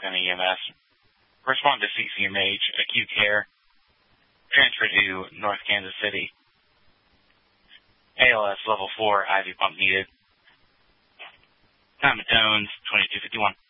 County EMS. Respond to CCMH, acute care. Transfer to North Kansas City. ALS level 4, IV pump needed. Time of tones, 2251.